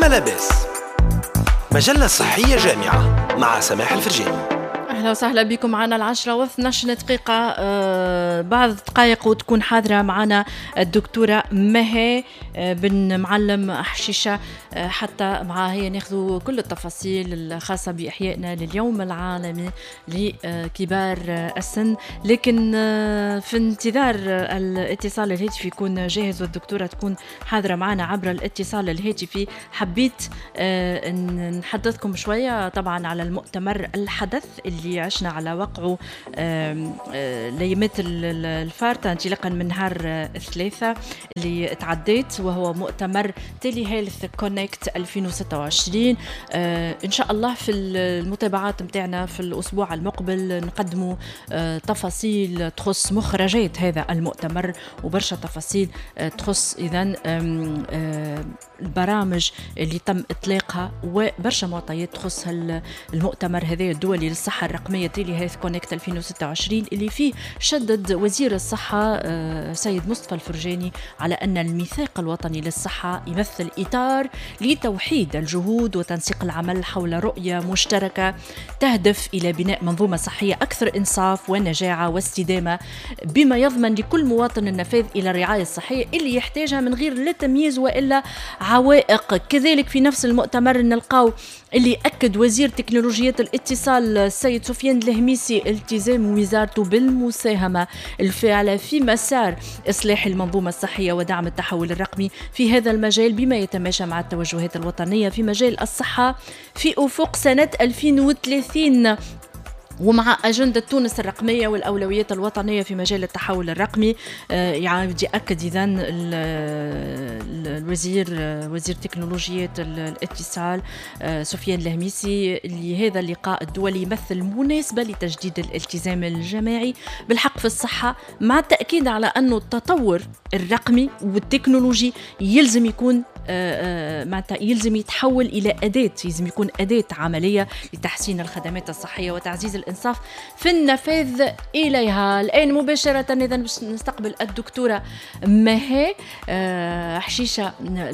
كيما لاباس، مجلة صحية جامعة مع سماح الفرجاني. أهلا وسهلا بكم معنا 10:12 دقيقة بعض دقائق وتكون حاضرة معنا الدكتورة مها بن معلم حشيشة حتى معها هي ناخذ كل التفاصيل الخاصة بإحيائنا لليوم العالمي لكبار السن. لكن في انتظار الاتصال الهاتفي يكون جاهز والدكتورة تكون حاضرة معنا عبر الاتصال الهاتفي، حبيت نحدثكم شوية طبعا على المؤتمر الحدث اللي عشنا على وقعه ليمات الفارطة انطلاقا من نهار الثلاثاء اللي تعديت، وهو مؤتمر تيلي هيلث كونكت 2026. ان شاء الله في المتابعات متاعنا في الاسبوع المقبل نقدموا تفاصيل تخص مخرجات هذا المؤتمر وبرشا تفاصيل تخص اذا البرامج اللي تم اطلاقها وبرشا معطيات تخص المؤتمر هذا الدولي للصحة الرقمية تيلي هيلث كونكت 2026 اللي فيه شدد وزير الصحة سيد مصطفى الفرجاني على أن الميثاق الوطني للصحة يمثل إطار لتوحيد الجهود وتنسيق العمل حول رؤية مشتركة تهدف إلى بناء منظومة صحية أكثر إنصاف ونجاعة واستدامة، بما يضمن لكل مواطن النفاذ إلى الرعاية الصحية اللي يحتاجها من غير لا تمييز وإلا عوائق. كذلك في نفس المؤتمر نلقاو اللي أكد وزير تكنولوجيات الاتصال السيد سفيان الهميسي التزام وزارته بالمساهمة الفاعلة في مسار إصلاح المنظومة الصحية ودعم التحول الرقمي في هذا المجال بما يتماشى مع التوجهات الوطنية في مجال الصحة في أفق سنة 2030 ومع أجندة تونس الرقمية والأولويات الوطنية في مجال التحول الرقمي. يعني أكد إذن وزير تكنولوجيات الاتصال سفيان الهميسي اللي هذا اللقاء الدولي يمثل مناسبة لتجديد الالتزام الجماعي بالحق في الصحة، مع التأكيد على أنه التطور الرقمي والتكنولوجي يلزم يكون يلزم يتحول إلى أداة، يلزم يكون أداة عملية لتحسين الخدمات الصحية وتعزيز الإنصاف في النفاذ إليها. الآن مباشرة إذا باش نستقبل الدكتورة مها حشيشة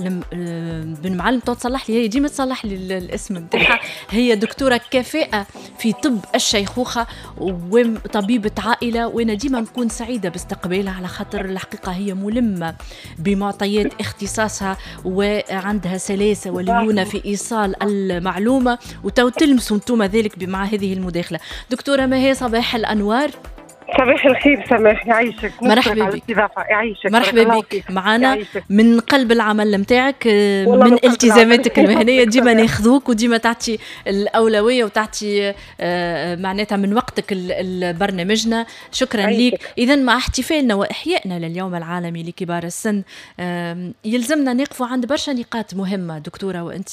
بن معلم. تصلح لي، هي ديما تصلح لي الاسم بتاعها، هي دكتورة كفاءة في طب الشيخوخة وطبيبة عائلة، وأنا ديما نكون سعيدة باستقبالها على خاطر الحقيقة هي ملمة بمعطيات اختصاصها وعندها سلاسة وليونة في إيصال المعلومة وتلمسوا انتم ذلك مع هذه المداخلة. دكتورة مها صباح الأنوار. صباح الخير سماح، يعيشك. مرحبا بك. يعيشك. مرحبا بك معنا من قلب العمل متاعك، من التزاماتك المهنية ديما ناخذوك وديما تعطي الأولوية وتعطي معناتها من وقتك لبرنامجنا. شكرا لك. إذا مع احتفالنا وإحيائنا لليوم العالمي لكبار السن يلزمنا نقف عند برشا نقاط مهمة دكتورة، وأنت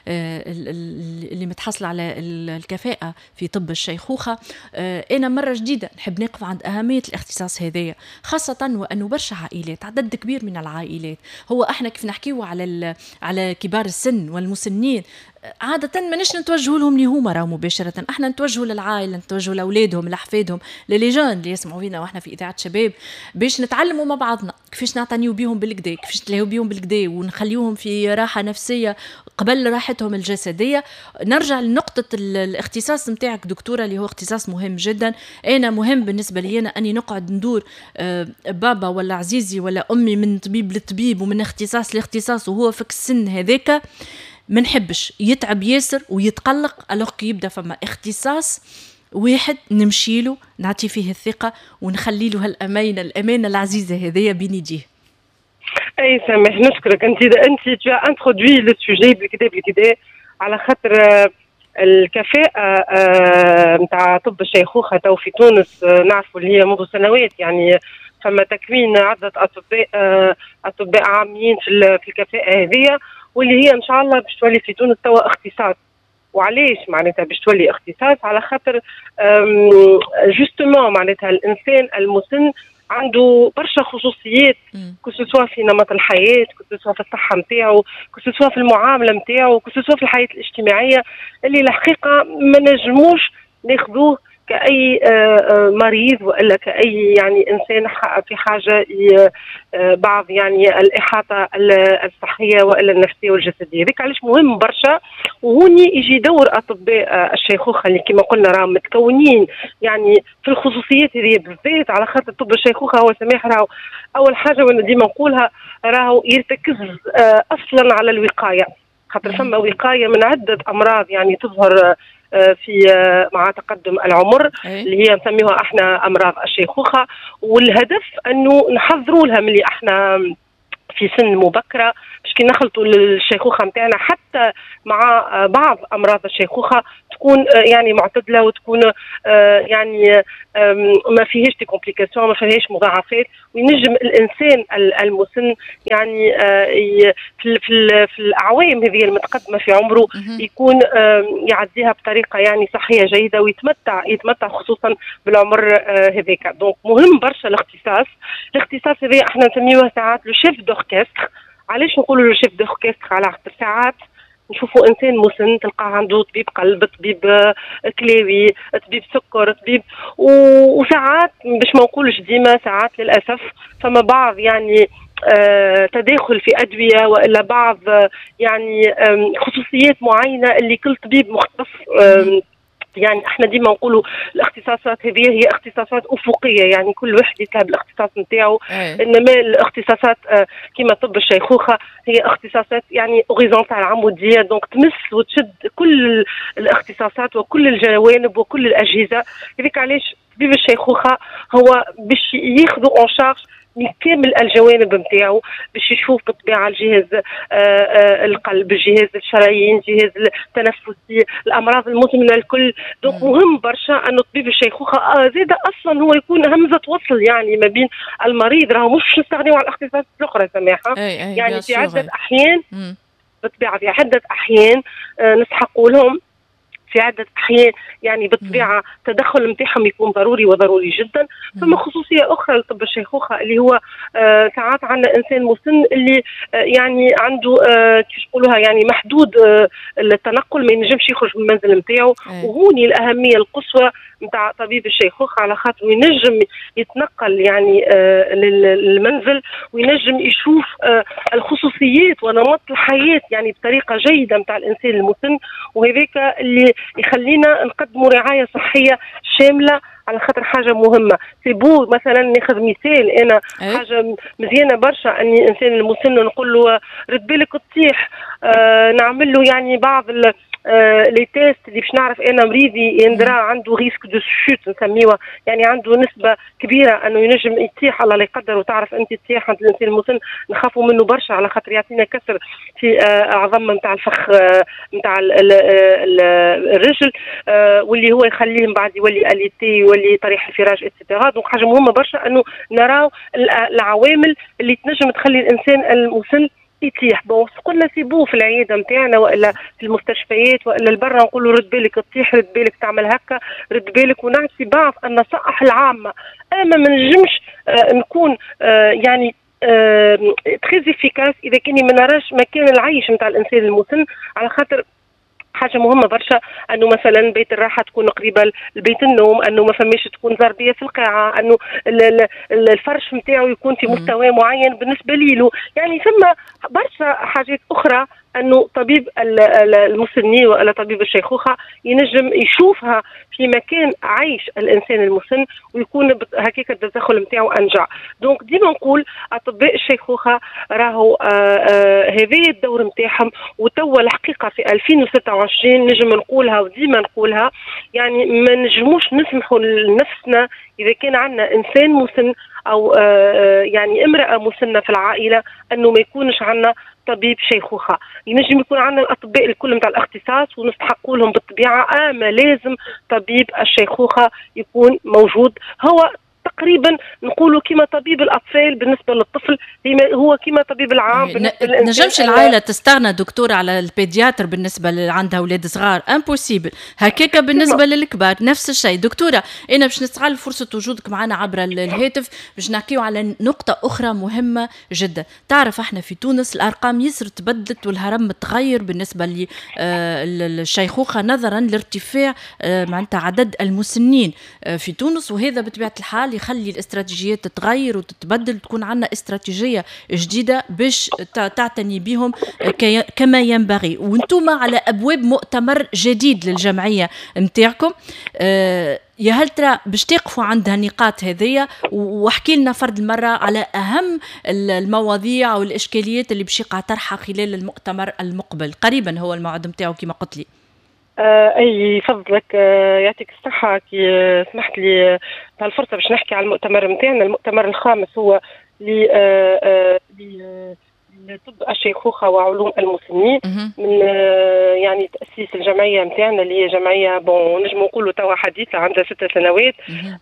اللي متحصلة على الكفاءة في طب الشيخوخة. أنا مرة جديدة نحب نقف عند أهمية الاختصاص هذايا، خاصة وأنه برشا عائلات، عدد كبير من العائلات، هو احنا كيف نحكيو على كبار السن والمسنين عادة ما نش نتوجهوا لهم اللي هما راهو مباشرة، احنا نتوجهوا للعائلة، نتوجهوا لأولادهم لأحفادهم لليجان اللي يسمعوا فينا واحنا في إذاعة شباب، باش نتعلموا مع بعضنا كيفاش نعتنيوا بيهم بالكدا، كيفاش نتلاهوا بيهم بالكدا ونخليوهم في راحة نفسية قبل راحتهم الجسدية. نرجع لنقطة الاختصاص متاعك دكتورة اللي هو اختصاص مهم جدا. أنا مهم بالنسبة لي أنا أني نقعد ندور بابا ولا عزيزي ولا أمي من طبيب لطبيب ومن اختصاص لاختصاص وهو في السن هذاك ما نحبش يتعب ياسر ويتقلق، ألوغ كي يبدا فما اختصاص واحد نمشي له نعطي فيه الثقة ونخلي له الأمانة العزيزة هذيا بين يديه. أي سامح، نشكرك. أنت tu as introduit le sujet بالكدا على خاطر الكفاءة متاع طب الشيخوخة تو في تونس نعرفوا اللي هي منذ سنوات، يعني فما تكوين عدة أطباء عامين في الكفاءة هذه، واللي هي إن شاء الله باش تولي في تونس توا اختصاص. وعليش معناتها باش تولي اختصاص؟ على خاطر جوستومون معناتها الإنسان المسن عنده برشا خصوصيات كسوا في نمط الحياة، كسوا في الصحة متاعه، كسوا في المعاملة متاعه، كسوا في الحياة الاجتماعية، اللي الحقيقة ما نجموش ناخذوه كأي مريض وإلا كأي يعني إنسان في حاجة بعض يعني الإحاطة الصحية وإلا النفسية والجسدية. ذيك علاش مهم برشا، وهوني يجي دور أطباء الشيخوخة اللي كما قلنا راهم متكونين يعني في الخصوصيات هذه بالذات، على خاطر طب الشيخوخة هو سماح راهو أول حاجة وانا ديما نقولها راهو يرتكز أصلا على الوقاية، خاطر فما وقاية من عدة أمراض يعني تظهر في مع تقدم العمر اللي هي نسميها احنا امراض الشيخوخه، والهدف انه نحضروا لها ملي احنا في سن مبكره باش كي نخلطوا الشيخوخه نتاعنا حتى مع بعض امراض الشيخوخه تكون يعني معتدله وتكون يعني ما فيهاش دي كومبليكاسيون، ما فيهاش مضاعفات، وينجم الانسان المسن يعني في الاعوام هذه المتقدمه في عمره يكون يعديها بطريقه يعني صحيه جيده ويتمتع خصوصا بالعمر هذاك. دونك مهم برشا الاختصاص هذا احنا نسميوه ساعات لو شيف دوركستر. علاش نقولوا له شيف دوركستر؟ على خاطر ساعات نشوفوا انسان مسن تلقاه عنده طبيب قلب، طبيب كلاوي، طبيب سكر، طبيب وساعات باش ما نقولش ديما، ساعات للاسف فما بعض يعني تداخل في ادويه والا بعض يعني خصوصيات معينه اللي كل طبيب مختص يعني احنا ديما نقولوا الاختصاصات هذه هي اختصاصات افقيه، يعني كل واحد يذهب الاختصاص نتاعو، انما الاختصاصات كما طب الشيخوخه هي اختصاصات يعني اوريزونتال عموديه، دونك تمس وتشد كل الاختصاصات وكل الجوانب وكل الاجهزه. هذيك علاش طبيب الشيخوخه هو باش ياخذوا اون شارج من كامل الجوانب نتاعو، باش يشوف بالطبيعه الجهاز القلب، الجهاز الشرايين، الجهاز التنفسي، الامراض المزمنه الكل. دونك مهم برشا انه طبيب الشيخوخه زاد اصلا هو يكون همزه وصل يعني ما بين المريض، راهو مش نستغنيو على الاختصاصات الاخرى سماحه يعني في عده احيان بالطبيعه في عده احيان نسحقوا لهم في عدة أحيان يعني بالطبيعة تدخل نتاعهم يكون ضروري وضروري جدا. ثم خصوصية أخرى لطب الشيخوخة اللي هو ساعات عندنا إنسان مسن اللي يعني عنده كيف يقولوها يعني محدود التنقل، ما ينجمش يخرج من المنزل نتاعو، وهوني الأهمية القصوى نتاع طبيب الشيخوخة على خاطر ينجم يتنقل يعني للمنزل وينجم يشوف الخصوصيات ونمط الحياة يعني بطريقة جيدة نتاع الإنسان المسن، وهذاك اللي يخلينا نقدموا رعاية صحية شاملة على خاطر حاجة مهمة. سيبو مثلا ناخذ مثال، أنا حاجة مزيانة برشا أني إنسان المسن نقول له رد بالك تطيح، نعمل له يعني بعض لي تيست اللي باش نعرف انا مريضي يندرا عنده ريسك دو شوت نسميوها، يعني عنده نسبه كبيره انه ينجم يطيح، الله لا يقدر. وتعرف انت تطيح عند الانسان المسن نخافوا منه برشا على خاطر يعطينا كسر في عظم نتاع الفخ نتاع الرجل، واللي هو يخليه من بعد يولي اليتي يولي طريح الفراش اتسيتيرا. دونك حاجه مهمه برشا انه نراو العوامل اللي تنجم تخلي الانسان المسن يتيح. قلنا سيبوه في العياده نتاعنا والا في المستشفيات والا البرا نقولوا رد بالك تطيح، رد بالك تعمل هكا، رد بالك، ونعطي بعض النصائح العامه. اما ما نجمش نكون يعني تري افيكاس اذا كاني ما نراش مكان العيش نتاع الانسان المسن، على خاطر حاجه مهمه برشا انه مثلا بيت الراحه تكون قريبه لبيت النوم، انه ما فماش تكون زربيه في القاعه، انه الفرش نتاعو يكون في مستوى معين بالنسبه له، يعني ثم برشا حاجات اخرى انه طبيب المسنين ولا طبيب الشيخوخه ينجم يشوفها في مكان عيش الانسان المسن ويكون هكاك التدخل نتاعو انجع. دونك ديما نقول اطباء الشيخوخه راهو هذه الدور نتاعهم، وتوا الحقيقه في 2026 نجم نقولها وديما نقولها، يعني ما نجموش نسمحوا لنفسنا اذا كان عندنا انسان مسن او يعني امراه مسنه في العائله انه ما يكونش عندنا طبيب شيخوخه. ينجم يكون عندنا الاطباء الكل نتاع الاختصاص ونستحقوا لهم بالطبيعه، اما لازم طبيب الشيخوخه يكون موجود. هو تقريبا نقولوا كما طبيب الأطفال بالنسبة للطفل هو كما طبيب العام بالنسبة للإنسان. نجمش العائلة تستغنى دكتور على البيدياتر بالنسبة اللي عندها أولاد صغار امبوسيبل هكاكا بالنسبة للكبار نفس الشيء. دكتورة أنا باش نستغل فرصة وجودك معنا عبر الهاتف باش نحكيو على نقطة أخرى مهمة جدا. تعرف احنا في تونس الأرقام يسر تبدلت والهرم متغير بالنسبة للشيخوخة نظرا لارتفاع معناتها عدد المسنين في تونس، وهذا بطبيعة الحال يخلي الاستراتيجيات تتغير وتتبدل وتكون عندنا استراتيجية جديدة باش تعتني بهم كما ينبغي. وانتم على أبواب مؤتمر جديد للجمعية متاعكم، يا هل ترى باش تقفوا عند هالنقاط هذية؟ واحكي لنا فرد المرة على أهم المواضيع والإشكاليات اللي باش يقع طرحها خلال المؤتمر المقبل. قريبا هو الموعد متاعه كما قلت لي. اي فضلك يعطيك الصحه كي سمحت لي بهالفرصه باش نحكي على المؤتمر نتاعنا. المؤتمر الخامس هو لطب الشيخوخه وعلوم المسنين من يعني تاسيس الجمعيه نتاعنا اللي هي جمعيه نجم نقولوا توا حديثه عندها 6 سنوات.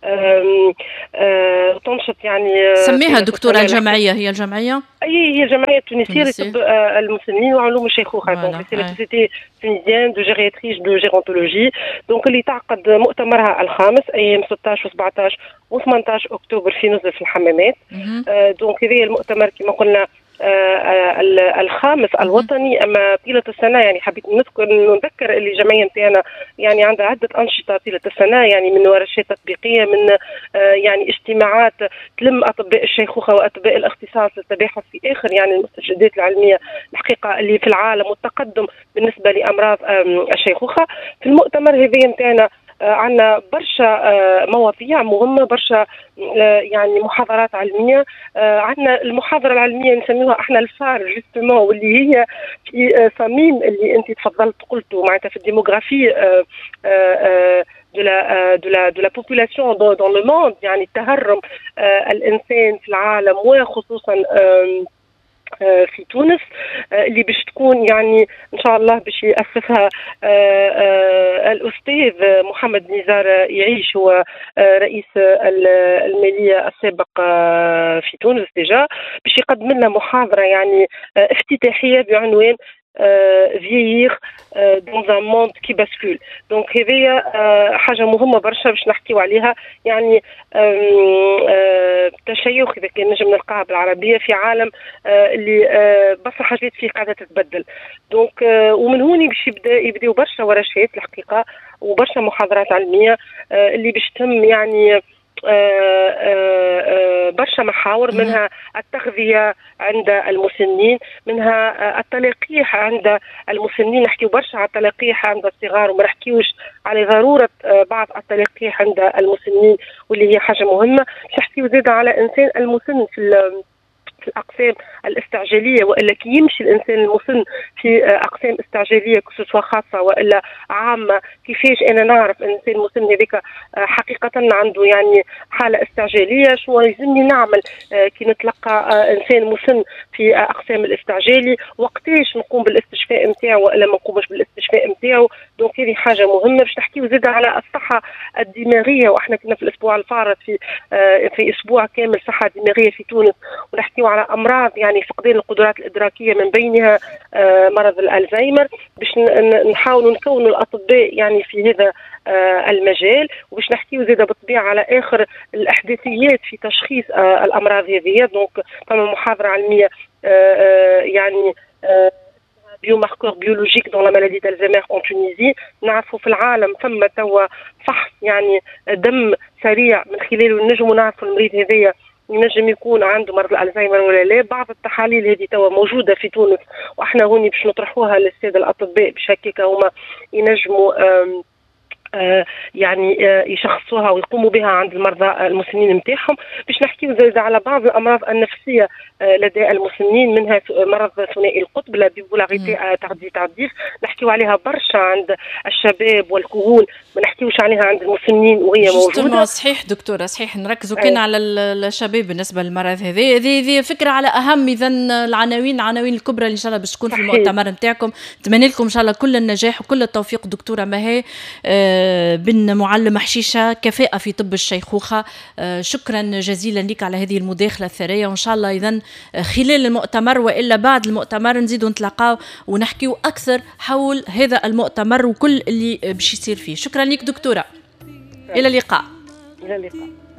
تنشط يعني سميها دكتوره الجمعيه. هي الجمعيه هي الجمعيه التونسيه لطب المسنين وعلوم الشيخوخه. دونك سي لا سوسيتي تونيزيان دو جيرياتريش دو جيرونتولوجي. دونك اللي تعقد مؤتمرها الخامس ايام 16 و17 و18 اكتوبر في نزل في الحمامات. دونك هذا المؤتمر كما قلنا الخامس الوطني. اما طيله السنه يعني حبيت نذكر اللي الجمعيه نتاعنا يعني عندها عده انشطه طيله السنه، يعني من ورشات تطبيقيه، من يعني اجتماعات تلم اطباء الشيخوخه واطباء الاختصاص للتباحث في اخر يعني المستجدات العلميه الحقيقه اللي في العالم والتقدم بالنسبه لامراض الشيخوخه. في المؤتمر هذا نتاعنا عندنا برشا مواضيع مهمة، برشا يعني محاضرات علمية. عندنا المحاضرة العلمية نسميها احنا الفار جوستومون، واللي هي في صميم اللي انت تفضلت قلتوا معناتها في الديموغرافي de la population dans le monde، يعني التهرم الإنسان في العالم وخصوصا في تونس، اللي باش تكون يعني ان شاء الله باش يأسسها الاستاذ محمد نزار يعيش، هو رئيس الماليه السابق في تونس ديجا، باش يقدم لنا محاضره يعني افتتاحيه بعنوان vieillir dans un monde qui bascule. دونك هذه حاجه مهمه برشا باش نحكيو عليها، يعني تشيخ اذا كان نجم نلقاها بالعربيه في عالم اللي برشا حاجات فيه قاعده تتبدل. دونك ومن هوني باش يبداو برشا ورشات الحقيقه وبرشا محاضرات علميه اللي باش تم يعني برشا محاور، منها التغذية عند المسنين، منها التلقيح عند المسنين. نحكيو برشا على التلقيح عند الصغار وما نحكيوش على ضرورة بعض التلقيح عند المسنين واللي هي حاجة مهمة. نحكيو زيادة على إنسان المسن في الأقسام الاستعجالية، وإلا كي يمشي الإنسان المسن في أقسام استعجالية كسوة خاصة وإلا عامة، كيفاش أنا نعرف الإنسان المسن هذيك حقيقة عنده يعني حالة استعجالية، شو يلزمني نعمل كي نتلقى إنسان مسن في أقسام الاستعجالي، وقتاش نقوم بالاستشفاء نتاعو وإلا ما نقومش بالاستشفاء نتاعو. دونك هذه حاجة مهمة. باش نحكيو زيادة على الصحة الدماغية، وإحنا كنا في الأسبوع الفارط في أسبوع كامل صحة دماغية في تونس، ونحكيو على أمراض يعني فقدان القدرات الإدراكية من بينها مرض الألزهايمر، باش نحاول نكون الأطباء يعني في هذا المجال، وباش نحكيو زيادة بالطبيعة على آخر الأحداثيات في تشخيص الأمراض هذه. دونك فما محاضرة علمية يعني biomarqueur biologique dans la maladie d'Alzheimer en Tunisie. نعرفوا في العالم ثم توا فحص يعني دم سريع من خلاله نجموا نعرفوا المريض هذايا ينجم يكون عنده مرض الألزهايمر ولا لا. بعض التحاليل هذه توا موجودة في تونس، واحنا هوني باش نطرحوها للسادة الأطباء باش هكاك هما ينجموا يعني يشخصوها ويقوموا بها عند المرضى المسنين نتاعهم. باش نحكيو زيد على بعض الامراض النفسيه لدى المسنين، منها مرض ثنائي القطب لا بيبولاريتي تardif، نحكيو عليها برشا عند الشباب والكهول، ما نحكيوش عليها عند المسنين وهي موجوده. صحيح دكتوره، صحيح نركزوا كان على الشباب بالنسبه للمرض هذه فكره على اهم اذا العناوين الكبرى اللي ان شاء الله باش تكون في المؤتمر نتاعكم. نتمنى لكم ان شاء الله كل النجاح وكل التوفيق دكتوره مها. بن معلم حشيشة، كفاءة في طب الشيخوخة. شكرا جزيلا لك على هذه المداخلة الثرية، وإن شاء الله إذن خلال المؤتمر وإلا بعد المؤتمر نزيدوا نتلاقاو ونحكيو أكثر حول هذا المؤتمر وكل اللي باش يصير فيه. شكرا لك دكتورة، إلى اللقاء. إلى اللقاء.